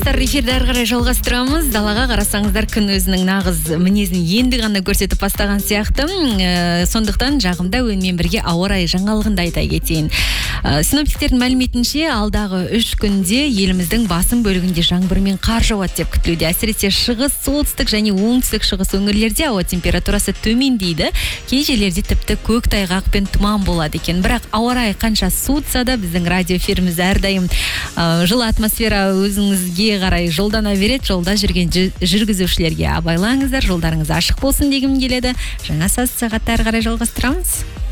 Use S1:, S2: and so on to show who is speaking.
S1: достар, эфирді ары қарай жалғастырамыз. Далаға қарасаңыздар, күн өзінің нағыз мінезін енді ғана көрсетіп бастаған сияқты. Сондықтан жағымда өнмен бірге ауа райы жаңалығын да айта кетейін. Синоптиктердің мәліметінше, алдағы 3 күнде еліміздің басым бөлігінде жаңбыр мен қар жауады деп күтілуде. Әсіресе шығыс, солтүстік және оңтүстік шығыс өңірлерде ауа температурасы төмендейді. Кей жерлерде тіпті көктайғақ пен тұман болады екен. Бірақ ауа райы қанша суытса да, біздің радио эфиріміз әрдайым жылы атмосфера өзіңізге қарай жолдана береді. Жолда жүрген жүргізушілерге абайлаңыздар, жолдарыңыз ашық болсын дегім келеді. Жаңа сағатта ары қарай жалғастырамыз.